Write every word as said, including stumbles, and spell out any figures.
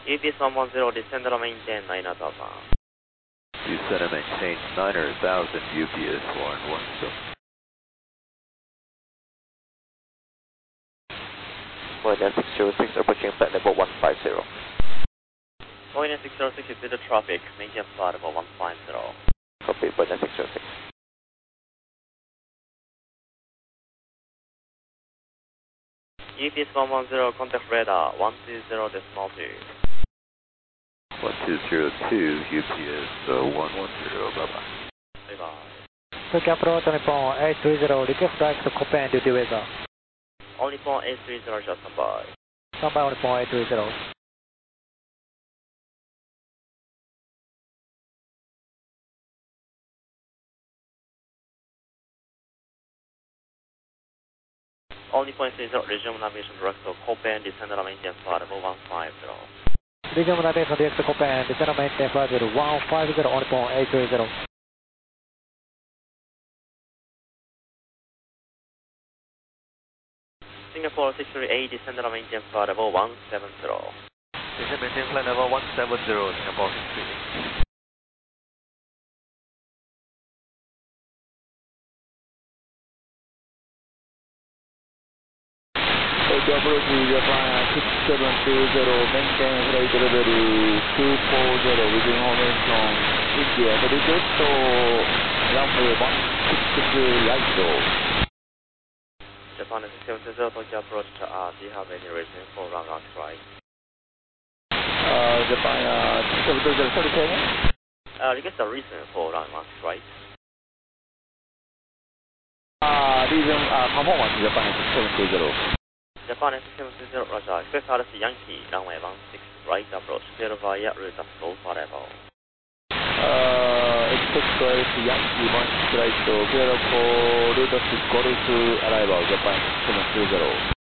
U P S one one zero, descend and maintain nine thousand. Descend and maintain nine thousand U P S one one zero. Voyager six zero six approaching flight level one five zero. Voyager six zero six is with the traffic, maintain flight level one five zero. Copy, Voyager six zero six. U P S one one zero, contact radar one two zero decimal two. one two zero two, U P S uh, one one zero, bye-bye. Bye-bye. Tokyo Approach Nippon eight three zero, request direct to Copen duty weather. All Nippon eight three zero, just stand by. Stand by on Nippon eight three zero. All Nippon eight three zero, resume navigation direct to Copen, descend and maintain flight level one five zero. Resume navigation direct to Copen, descend and maintain flight level one five zero on Nippon eight three zero. Singapore six three eight, descend and maintain flight level one seven zero. Descend and maintain flight level one seven zero, Singapore six three eight. Tokyo Approach Japan six seven two zero, maintain flight level two four zero within formation India. Request runway one six right. Japan six seven two zero, Tokyo approach, uh, do you have any reason for wrong on strike? Uh, Japan uh, six seven two zero, sorry, say again? Uh, request a reason for wrong on strike. Uh, reason uh, performance Japan six seven two zero. Japan six seven two zero, Roger. Express R S Yankee, runway one six right approach, clear via route of Golf arrival. Uh, expect R S Yankee one six right, clear for route of Golf arrival, Japan six seven two zero.